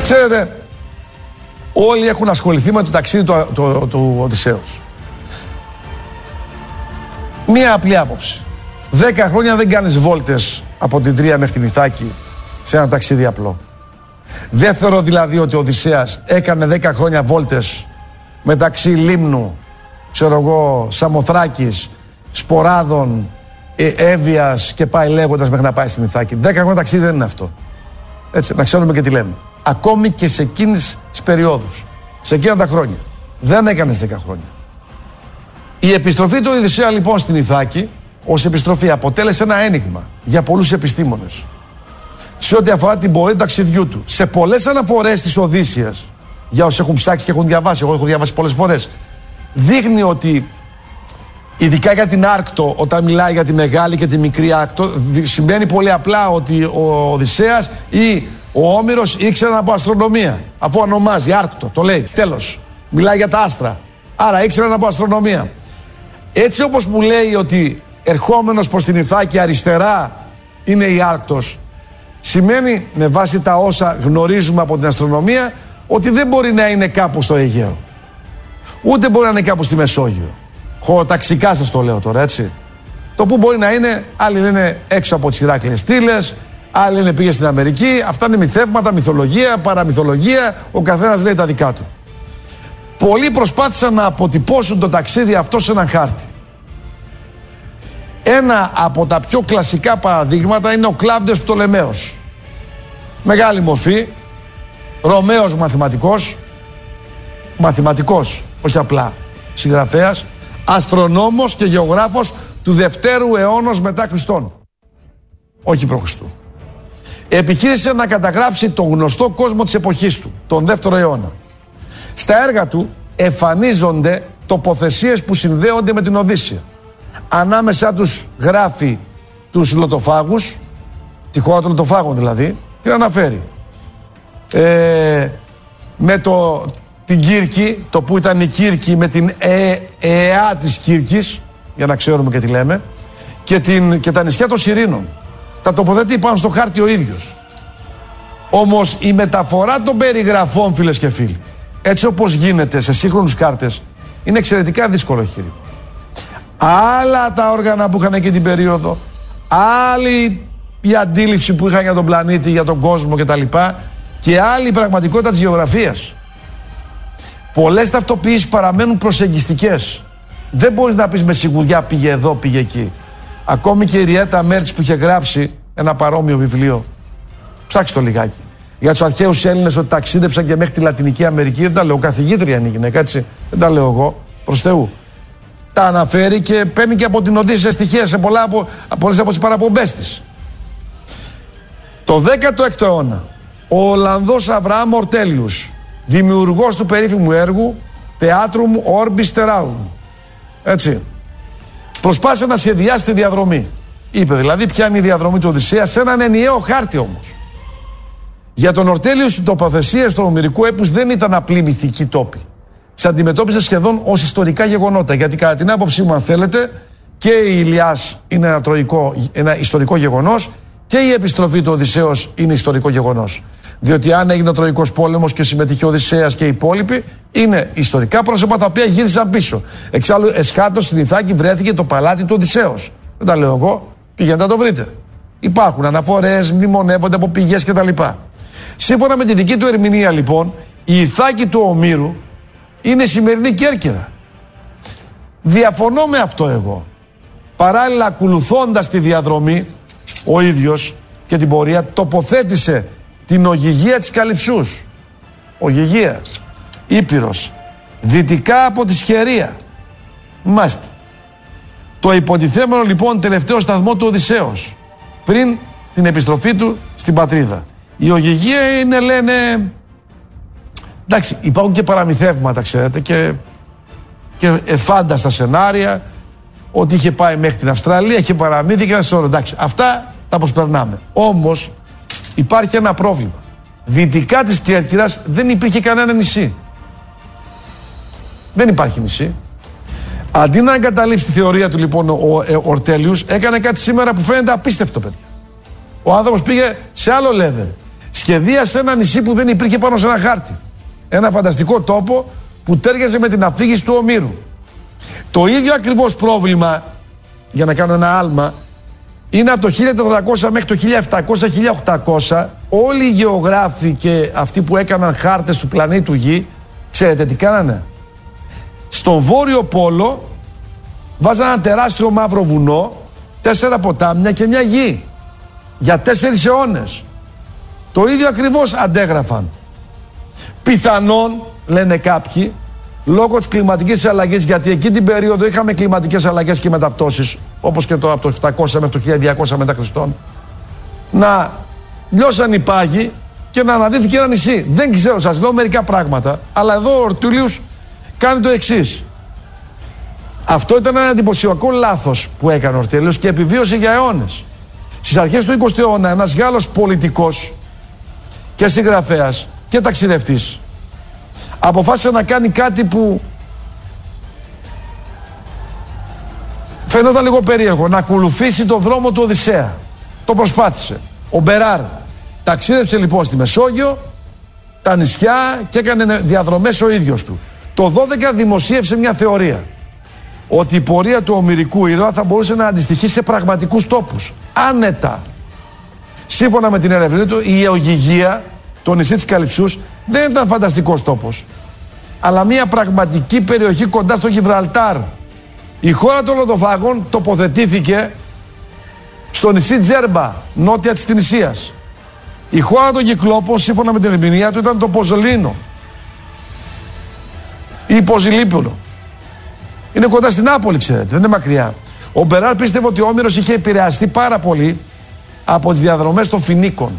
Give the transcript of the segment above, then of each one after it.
Ξέρετε, όλοι έχουν ασχοληθεί με το ταξίδι του Οδυσσέως. Μία απλή άποψη. 10 χρόνια δεν κάνεις βόλτες από την Τρία μέχρι την Ιθάκη σε ένα ταξίδι απλό. Δεν θεωρώ δηλαδή ότι ο Οδυσσέας έκανε 10 χρόνια βόλτες μεταξύ Λίμνου, ξέρω εγώ, Σαμοθράκης, Σποράδων, Εύβοιας και πάει λέγοντας μέχρι να πάει στην Ιθάκη. 10 χρόνια ταξίδι δεν είναι αυτό. Έτσι, να ξέρουμε και τι λέμε. Ακόμη και σε εκείνες τις περιόδους, σε εκείνα τα χρόνια. Δεν έκανες 10 χρόνια. Η επιστροφή του Οδυσσέα λοιπόν στην Ιθάκη, ως επιστροφή, αποτέλεσε ένα ένιγμα για πολλούς επιστήμονες. Σε ό,τι αφορά την πορεία του ταξιδιού του. Σε πολλές αναφορές της Οδύσσειας, για όσοι έχουν ψάξει και έχουν διαβάσει, εγώ έχω διαβάσει πολλές φορές, δείχνει ότι, ειδικά για την Άρκτο, όταν μιλάει για τη μεγάλη και τη μικρή Άρκτο, σημαίνει πολύ απλά ότι ο Οδυσσέας ή ο Όμηρος ήξεραν από αστρονομία. Αφού ονομάζει Άρκτο, το λέει. Τέλος. Μιλάει για τα άστρα. Άρα ήξεραν από αστρονομία. Έτσι όπως μου λέει ότι ερχόμενος προς την Ιθάκη αριστερά είναι η Άρκτος, σημαίνει με βάση τα όσα γνωρίζουμε από την αστρονομία ότι δεν μπορεί να είναι κάπου στο Αιγαίο. Ούτε μπορεί να είναι κάπου στη Μεσόγειο. Χωροταξικά σας το λέω τώρα, έτσι. Το που μπορεί να είναι, άλλοι λένε έξω από τις Ηράκλειες Στήλες, άλλοι λένε πήγε στην Αμερική. Αυτά είναι μυθεύματα, μυθολογία, παραμυθολογία. Ο καθένας λέει τα δικά του. Πολλοί προσπάθησαν να αποτυπώσουν το ταξίδι αυτό σε έναν χάρτη. Ένα από τα πιο κλασικά παραδείγματα είναι ο Κλάβδιος Πτολεμαίος. Μεγάλη μορφή, Ρωμαίος μαθηματικός, όχι απλά συγγραφέας, αστρονόμος και γεωγράφος του 2ου αιώνα μετά Χριστόν. Όχι π.Χ. Επιχείρησε να καταγράψει τον γνωστό κόσμο της εποχής του, τον 2ο αιώνα. Στα έργα του εμφανίζονται τοποθεσίες που συνδέονται με την Οδύσσεια. Ανάμεσά τους γράφει τους Λωτοφάγους, τη χώρα των Λωτοφάγων δηλαδή, την αναφέρει. Με την Κύρκη, το που ήταν η Κύρκη με την ΕΑ της Κύρκης, για να ξέρουμε και τι λέμε, και τα νησιά των Σιρήνων. Τα τοποθετεί πάνω στο χάρτη ο ίδιος. Όμως η μεταφορά των περιγραφών, φίλες και φίλοι, έτσι όπως γίνεται σε σύγχρονους χάρτες, είναι εξαιρετικά δύσκολο εγχείρημα. Άλλα τα όργανα που είχαν εκεί την περίοδο, άλλη η αντίληψη που είχαν για τον πλανήτη, για τον κόσμο κτλ. Και άλλη η πραγματικότητα της γεωγραφίας. Πολλές ταυτοποιήσεις παραμένουν προσεγγιστικές. Δεν μπορείς να πεις με σιγουριά πήγε εδώ, πήγε εκεί. Ακόμη και η Ριέτα Μέρτς που είχε γράψει ένα παρόμοιο βιβλίο, ψάξτε το λιγάκι, για τους αρχαίους Έλληνες ότι ταξίδεψαν και μέχρι τη Λατινική Αμερική. Δεν τα λέω, καθηγήτρια είναι η γυναίκα, έτσι. Δεν τα λέω εγώ, προς Θεού. Τα αναφέρει και παίρνει και από την Οδύσσεια στοιχεία σε πολλές από τις παραπομπές της. Το 16ο αιώνα, ο Ολλανδός Αβραάμ Ορτέλιους, δημιουργός του περίφημου έργου Theatrum Orbis Terrarum, έτσι, προσπάθησε να σχεδιάσει τη διαδρομή. Είπε δηλαδή ποια είναι η διαδρομή του Οδυσσέα σε έναν ενιαίο χάρτη όμως. Για τον Ορτέλιους οι τοποθεσίες του ομηρικού έπους δεν ήταν απλή μυθική τόπη. Τις αντιμετώπιζε σχεδόν ως ιστορικά γεγονότα. Γιατί κατά την άποψή μου, αν θέλετε, και η Ηλιάς είναι ένα ιστορικό γεγονός και η επιστροφή του Οδυσσέως είναι ιστορικό γεγονός. Διότι αν έγινε ο Τροϊκός πόλεμος και συμμετείχε ο Οδυσσέας και οι υπόλοιποι, είναι ιστορικά πρόσωπα τα οποία γύρισαν πίσω. Εξάλλου, εσχάτως στην Ιθάκη βρέθηκε το παλάτι του Οδυσσέως. Δεν τα λέω εγώ, πηγαίνετε να το βρείτε. Υπάρχουν αναφορές, μνημονεύονται από πηγές κτλ. Σύμφωνα με τη δική του ερμηνεία, λοιπόν, η Ιθάκη του Ομήρου είναι η σημερινή Κέρκυρα. Διαφωνώ με αυτό εγώ. Παράλληλα, ακολουθώντας τη διαδρομή, ο ίδιος και την πορεία, τοποθέτησε την Ωγυγία της Καλυψούς. Ωγυγία, Ήπειρος, δυτικά από τη Σχερία. Μάστε. Το υποτιθέμενο λοιπόν τελευταίο σταθμό του Οδυσσέως, πριν την επιστροφή του στην πατρίδα. Η Ωγυγία είναι, λένε, εντάξει, υπάρχουν και παραμυθεύματα, ξέρετε, και εφάνταστα σενάρια, ότι είχε πάει μέχρι την Αυστραλία, είχε παραμύθι και ένα σώρο. Εντάξει, αυτά τα προσπερνάμε. Όμως υπάρχει ένα πρόβλημα. Δυτικά της Κέρκυρας δεν υπήρχε κανένα νησί. Δεν υπάρχει νησί. Αντί να εγκαταλείψει τη θεωρία του λοιπόν ο Ορτέλιους, έκανε κάτι σήμερα που φαίνεται απίστευτο, παιδιά. Ο άνθρωπος πήγε σε άλλο level. Σχεδίασε ένα νησί που δεν υπήρχε πάνω σε ένα χάρτη. Ένα φανταστικό τόπο που τέριαζε με την αφήγηση του Ομήρου. Το ίδιο ακριβώς πρόβλημα, για να κάνω ένα άλμα, είναι από το 1400 μέχρι το 1700-1800 όλοι οι γεωγράφοι και αυτοί που έκαναν χάρτες του πλανήτου Γη, ξέρετε τι κάνανε? Στον Βόρειο Πόλο βάζαν ένα τεράστιο μαύρο βουνό, 4 ποτάμια και μια γη για 4 αιώνες. Το ίδιο ακριβώς αντέγραφαν. Πιθανόν, λένε κάποιοι, λόγω της κλιματικής αλλαγής, γιατί εκεί την περίοδο είχαμε κλιματικές αλλαγές και μεταπτώσεις, όπως και από το 700 μέχρι το 1200 μετά Χριστόν, να λιώσαν οι πάγοι και να αναδύθηκε ένα νησί. Δεν ξέρω, σας λέω μερικά πράγματα, αλλά εδώ ο Ορτούλιος κάνει το εξής. Αυτό ήταν ένα εντυπωσιακό λάθος που έκανε ο Ορτέλιος και επιβίωσε για αιώνες. Στις αρχές του 20ου αιώνα ένας Γάλλος πολιτικός και συγγραφέας και ταξιδευτής αποφάσισε να κάνει κάτι που φαινόταν λίγο περίεργο, να ακολουθήσει το δρόμο του Οδυσσέα. Το προσπάθησε. Ο Μπεράρ ταξίδεψε λοιπόν στη Μεσόγειο, τα νησιά και έκανε διαδρομές ο ίδιος του. Το 12 δημοσίευσε μια θεωρία ότι η πορεία του ομηρικού ήρωα θα μπορούσε να αντιστοιχεί σε πραγματικούς τόπους. Άνετα. Σύμφωνα με την έρευνή του, η Αιγυγία, το νησί της Καλυψούς, δεν ήταν φανταστικός τόπος, αλλά μια πραγματική περιοχή κοντά στο Γιβραλτάρ. Η χώρα των Λοντοφάγων τοποθετήθηκε στο νησί Τζέρμπα, νότια της Τινησίας. Η χώρα των Κυκλόπων, σύμφωνα με την ερμηνεία του, ήταν το Ποζολίνο ή Ποζιλίπολο. Είναι κοντά στην Νάπολη, ξέρετε, δεν είναι μακριά. Ο Μπεράρ πίστευε ότι ο Όμηρος είχε επηρεαστεί πάρα πολύ από τις διαδρομές των Φινίκων.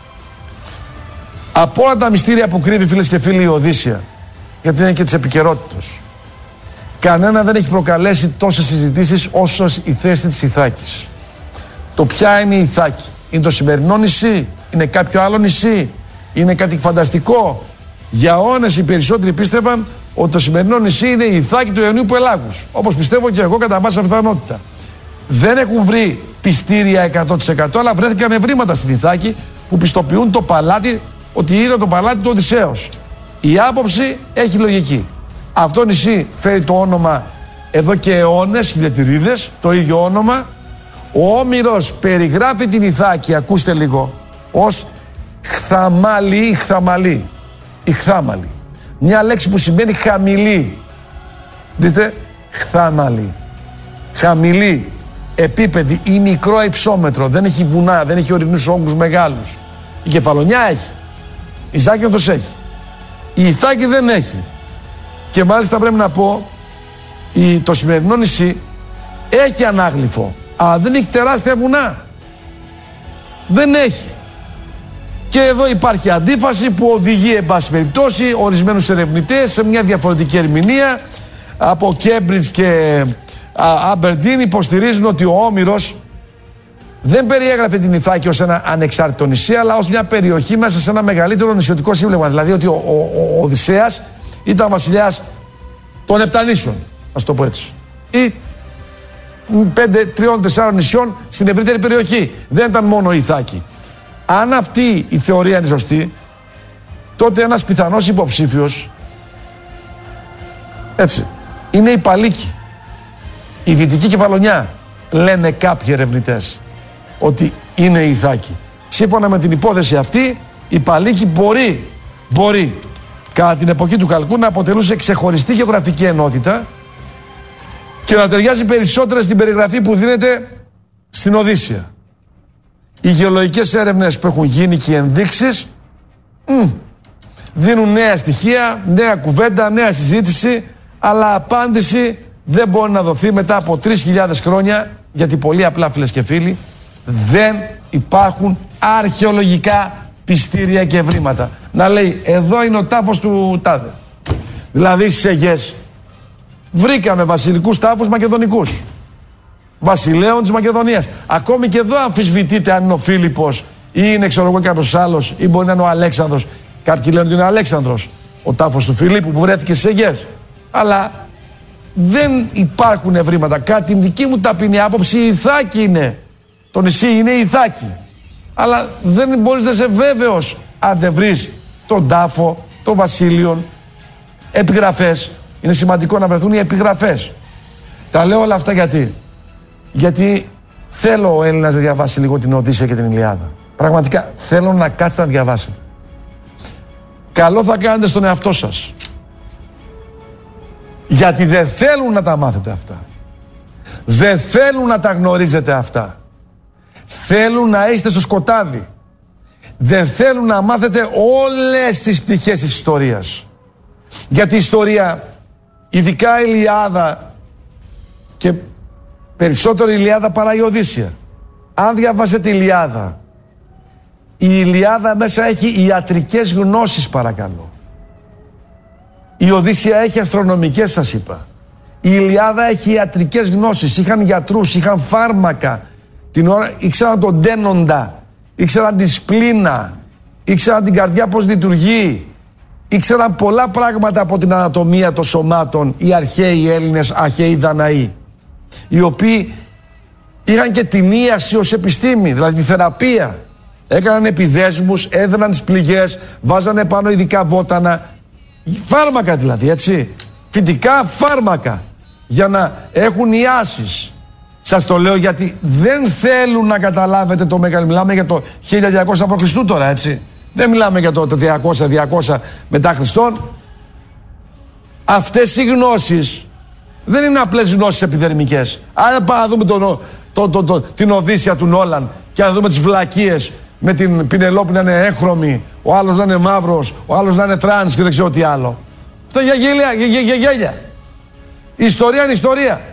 Από όλα τα μυστήρια που κρύβει, φίλες και φίλοι, η Οδύσσεια, γιατί είναι και της επικαιρότητας, κανένα δεν έχει προκαλέσει τόσες συζητήσεις όσο η θέση της Ιθάκης. Το ποια είναι η Ιθάκη? Είναι το σημερινό νησί? Είναι κάποιο άλλο νησί? Είναι κάτι φανταστικό? Για αιώνες οι περισσότεροι πίστευαν ότι το σημερινό νησί είναι η Ιθάκη του Ιωνίου Πελάγους. Όπως πιστεύω και εγώ κατά πάσα πιθανότητα. Δεν έχουν βρει πιστήρια 100%, αλλά βρέθηκαν ευρήματα στην Ιθάκη που πιστοποιούν το παλάτι, ότι είδα το παλάτι του Οδυσσέως. Η άποψη έχει λογική. Αυτό νησί φέρει το όνομα εδώ και αιώνες, χιλιετηρίδες, το ίδιο όνομα. Ο Όμηρος περιγράφει την Ιθάκη, ακούστε λίγο, ως χθαμάλι ή χθαμαλή. Η χθάμαλη. Μια λέξη που σημαίνει χαμηλή. Δείτε, χθάμαλη. Χαμηλή, επίπεδη ή μικρό υψόμετρο. Δεν έχει βουνά, δεν έχει ορεινούς όγκους μεγάλους. Η Κεφαλονιά έχει. Η Ζάκυνθος έχει. Η Ιθάκη δεν έχει. Και μάλιστα πρέπει να πω, το σημερινό νησί έχει ανάγλυφο, αλλά δεν έχει τεράστια βουνά. Δεν έχει. Και εδώ υπάρχει αντίφαση που οδηγεί, εν πάση περιπτώσει, ορισμένους ερευνητές σε μια διαφορετική ερμηνεία. Από Κέμπριτζ και Αμπερντίν υποστηρίζουν ότι ο Όμηρος δεν περιέγραφε την Ιθάκη ως ένα ανεξάρτητο νησί, αλλά ως μια περιοχή μέσα σε ένα μεγαλύτερο νησιωτικό σύμπλεγμα. Δηλαδή ότι ο Οδυσσέας ήταν βασιλιάς των Επτανήσεων, ας το πω έτσι. Ή 3-4 νησιών στην ευρύτερη περιοχή. Δεν ήταν μόνο η Ιθάκη. Αν αυτή η θεωρία είναι σωστή, τότε ένας πιθανός υποψήφιος, έτσι, είναι η Παλίκη, η Δυτική Κεφαλονιά. Λένε κάποιοι ερευνητές ότι είναι η Ιθάκη. Σύμφωνα με την υπόθεση αυτή, η Παλίκη μπορεί κατά την εποχή του Καλκού να αποτελούσε ξεχωριστή γεωγραφική ενότητα και να ταιριάζει περισσότερα στην περιγραφή που δίνεται στην Οδύσσεια. Οι γεωλογικές έρευνες που έχουν γίνει και οι ενδείξεις δίνουν νέα στοιχεία, νέα κουβέντα, νέα συζήτηση, αλλά απάντηση δεν μπορεί να δοθεί μετά από 3.000 χρόνια, γιατί πολύ απλά, φίλες και φίλοι, δεν υπάρχουν αρχαιολογικά πιστήρια και ευρήματα. Να λέει, εδώ είναι ο τάφος του τάδε. Δηλαδή στις Αιγές βρήκαμε βασιλικούς τάφους μακεδονικούς, βασιλέων της Μακεδονίας. Ακόμη και εδώ αμφισβητείται αν είναι ο Φίλιππος ή είναι, ξέρω εγώ, κάποιος άλλος, ή μπορεί να είναι ο Αλέξανδρος. Κάποιοι λένε ότι είναι ο Αλέξανδρος, ο τάφος του Φιλίππου που βρέθηκε στις Αιγές. Αλλά δεν υπάρχουν ευρήματα. Κατά την δική μου ταπεινή άποψη, η Ιθάκη είναι. Το νησί είναι η Ιθάκη. Αλλά δεν μπορείς να είσαι βέβαιος αν δεν βρεις τον τάφο, τον Βασίλειον, επιγραφές. Είναι σημαντικό να βρεθούν οι επιγραφές. Τα λέω όλα αυτά γιατί θέλω ο Έλληνας να διαβάσει λίγο την Οδύσσεια και την Ηλιάδα. Πραγματικά θέλω να κάτσετε να διαβάσετε. Καλό θα κάνετε στον εαυτό σας. Γιατί δεν θέλουν να τα μάθετε αυτά. Δεν θέλουν να τα γνωρίζετε αυτά. Θέλουν να είστε στο σκοτάδι. Δεν θέλουν να μάθετε όλες τις πτυχές της ιστορίας. Γιατί η ιστορία, ειδικά η Ηλιάδα και περισσότερο η Ηλιάδα παρά η Οδύσσεια. Αν διαβάσετε η Ηλιάδα μέσα έχει ιατρικές γνώσεις, παρακαλώ. Η Οδύσσεια έχει αστρονομικές, σας είπα. Η Ηλιάδα έχει ιατρικές γνώσεις. Είχαν γιατρούς, είχαν φάρμακα. Την ώρα ήξεραν τον τένοντα, ήξεραν τη σπλήνα, ήξεραν την καρδιά πώς λειτουργεί. Ήξεραν πολλά πράγματα από την ανατομία των σωμάτων οι αρχαίοι Έλληνες, αρχαίοι Δαναοί. Οι οποίοι είχαν και την ίαση ως επιστήμη, δηλαδή τη θεραπεία. Έκαναν επιδέσμους, έδαιναν τις πληγές, βάζανε πάνω ειδικά βότανα. Φάρμακα δηλαδή, έτσι. Φυτικά φάρμακα για να έχουν ιάσεις. Σας το λέω γιατί δεν θέλουν να καταλάβετε το μεγάλο. Μιλάμε για το 1200 π.Χ. τώρα, έτσι. Δεν μιλάμε για το 300 μετά Χριστόν. Αυτές οι γνώσεις δεν είναι απλές γνώσεις επιδερμικές. Αν πάμε να δούμε την Οδύσσεια του Νόλαν και να δούμε τις βλακίες με την Πινελόπη να είναι έγχρωμη, ο άλλος να είναι μαύρος, ο άλλος να είναι τρανς και δεν ξέρω τι άλλο. Αυτά για γέλια. Η ιστορία είναι ιστορία.